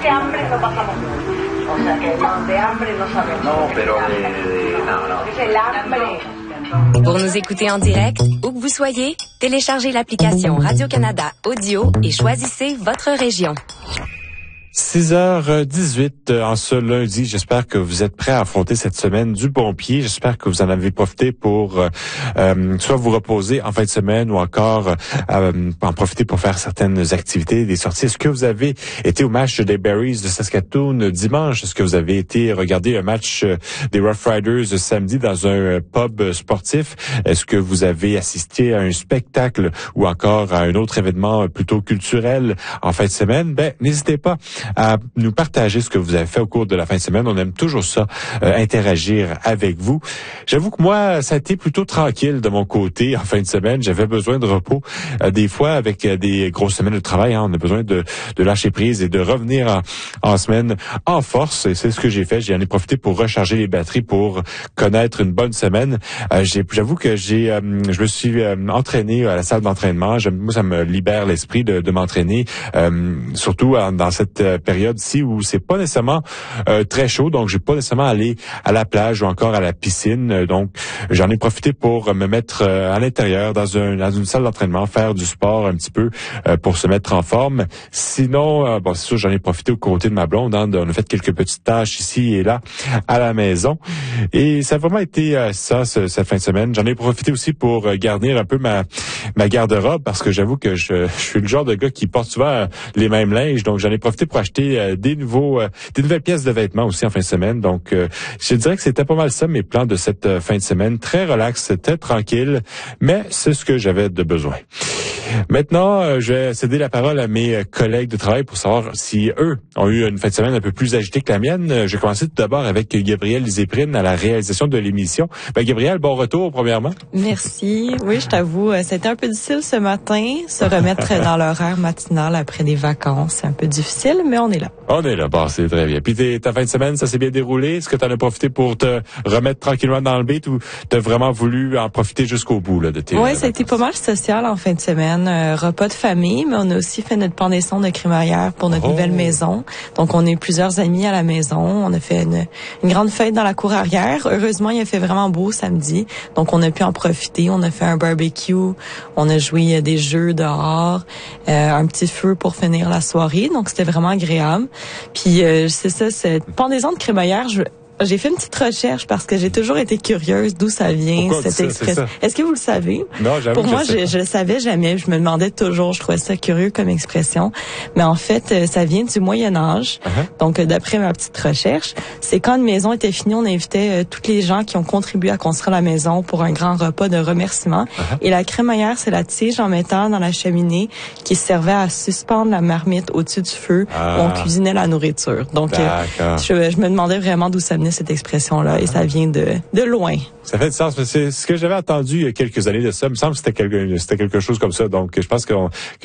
que hambre no pasamos. O sea que no, de hambre no sabemos. No, pero no. Es el hambre. Pour nous écouter en direct, où que vous soyez, téléchargez l'application Radio-Canada Audio et choisissez votre région. 6h18 en ce lundi. J'espère que vous êtes prêts à affronter cette semaine du bon pied. J'espère que vous en avez profité pour soit vous reposer en fin de semaine ou encore en profiter pour faire certaines activités, des sorties. Est-ce que vous avez été au match des Berries de Saskatoon dimanche? Est-ce que vous avez été regarder un match des Rough Riders samedi dans un pub sportif? Est-ce que vous avez assisté à un spectacle ou encore à un autre événement plutôt culturel en fin de semaine? Ben, n'hésitez pas à nous partager ce que vous avez fait au cours de la fin de semaine. On aime toujours ça, interagir avec vous. J'avoue que moi, ça a été plutôt tranquille de mon côté en fin de semaine. J'avais besoin de repos. Des fois, avec des grosses semaines de travail, on a besoin de lâcher prise et de revenir en semaine en force. Et c'est ce que j'ai fait. J'en ai profité pour recharger les batteries pour connaître une bonne semaine. J'avoue que je me suis entraîné à la salle d'entraînement. Moi, ça me libère l'esprit de m'entraîner, surtout dans cette période-ci où c'est pas nécessairement très chaud, donc je vais pas nécessairement aller à la plage ou encore à la piscine. Donc, j'en ai profité pour me mettre à l'intérieur dans une salle d'entraînement, faire du sport un petit peu pour se mettre en forme. Sinon, c'est sûr, j'en ai profité aux côtés de ma blonde. On a fait quelques petites tâches ici et là à la maison. Et ça a vraiment été cette fin de semaine. J'en ai profité aussi pour garnir un peu ma garde-robe parce que j'avoue que je suis le genre de gars qui porte souvent les mêmes linges. Donc, j'en ai profité pour acheter des nouvelles pièces de vêtements aussi en fin de semaine. Donc, je dirais que c'était pas mal ça, mes plans de cette fin de semaine. Très relax, très tranquille, mais c'est ce que j'avais de besoin. Maintenant, je vais céder la parole à mes collègues de travail pour savoir si eux ont eu une fin de semaine un peu plus agitée que la mienne. Je vais commencer tout d'abord avec Gabrielle Zéprine à la réalisation de l'émission. Gabrielle, bon retour premièrement. Merci. Oui, je t'avoue, c'était un peu difficile ce matin, se remettre dans l'horaire matinal après des vacances. C'est un peu difficile, mais on est là. On est là, bon, c'est très bien. Puis ta fin de semaine, ça s'est bien déroulé? Est-ce que tu en as profité pour te remettre tranquillement dans le beat ou t'as vraiment voulu en profiter jusqu'au bout là, de tes Oui, ça a été pas mal social en fin de semaine. Repas de famille, mais on a aussi fait notre pendaison de crémaillère pour notre nouvelle maison. Donc, on est plusieurs amis à la maison. On a fait une grande fête dans la cour arrière. Heureusement, il a fait vraiment beau samedi. Donc, on a pu en profiter. On a fait un barbecue. On a joué des jeux dehors. Un petit feu pour finir la soirée. Donc, c'était vraiment agréable. Puis, c'est ça, cette pendaison de crémaillère, j'ai fait une petite recherche parce que j'ai toujours été curieuse d'où ça vient, cette expression. Est-ce que vous le savez? Non, j'avoue. Pour moi, je le savais jamais. Je me demandais toujours. Je trouvais ça curieux comme expression. Mais en fait, ça vient du Moyen-Âge. Donc, d'après ma petite recherche, c'est quand une maison était finie, on invitait tous les gens qui ont contribué à construire la maison pour un grand repas de remerciement. Et la crémaillère, c'est la tige en métal dans la cheminée qui servait à suspendre la marmite au-dessus du feu où on cuisinait la nourriture. Donc, je me demandais vraiment d'où ça venait cette expression-là, et ça vient de loin. Ça fait du sens, mais c'est ce que j'avais entendu il y a quelques années de ça. Il me semble que c'était quelque chose comme ça. Donc, je pense que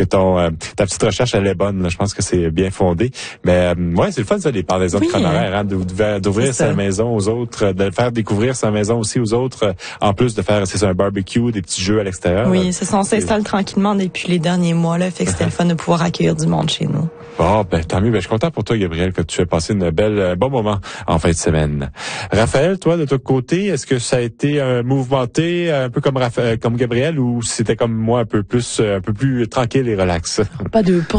ta petite recherche, elle est bonne. Là. Je pense que c'est bien fondé. Mais ouais, c'est le fun, ça, les pendaisons de crémaillère, d'ouvrir sa maison aux autres, de faire découvrir sa maison aussi aux autres, en plus de faire, un barbecue, des petits jeux à l'extérieur. Oui, c'est ça. On s'installe tranquillement depuis les derniers mois, là. Fait que c'était le fun de pouvoir accueillir du monde chez nous. Bon, tant mieux. Je suis content pour toi, Gabriel, que tu aies passé un bon moment en fin de semaine. Raphaël, toi, de ton côté, est-ce que ça a été mouvementé, un peu comme Gabriel, ou c'était comme moi, un peu plus tranquille et relax? Pas de